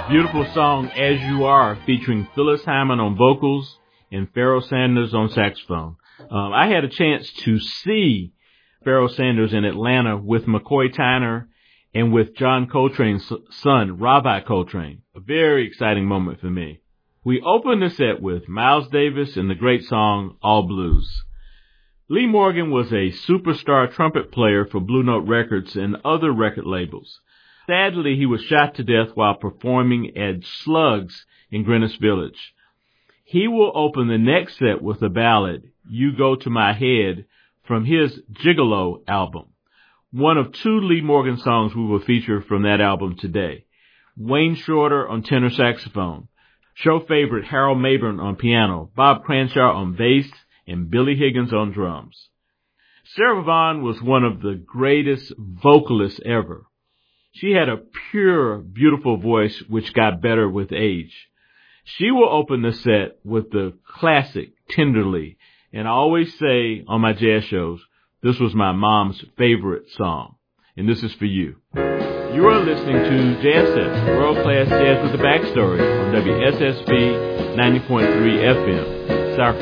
Beautiful song, As You Are, featuring Phyllis Hyman on vocals and Pharoah Sanders on saxophone. I had a chance to see Pharoah Sanders in Atlanta with McCoy Tyner and with John Coltrane's son, Ravi Coltrane. A very exciting moment for me. We opened the set with Miles Davis and the great song, All Blues. Lee Morgan was a superstar trumpet player for Blue Note Records and other record labels. Sadly, he was shot to death while performing at Slugs in Greenwich Village. He will open the next set with the ballad, You Go to My Head, from his Gigolo album. One of two Lee Morgan songs we will feature from that album today. Wayne Shorter on tenor saxophone, show favorite Harold Mabern on piano, Bob Cranshaw on bass, and Billy Higgins on drums. Sarah Vaughan was one of the greatest vocalists ever. She had a pure, beautiful voice which got better with age. She will open the set with the classic Tenderly, and I always say on my jazz shows, this was my mom's favorite song, and this is for you. You are listening to Jazz Sessions, world-class jazz with a backstory on WSSB 90.3 FM.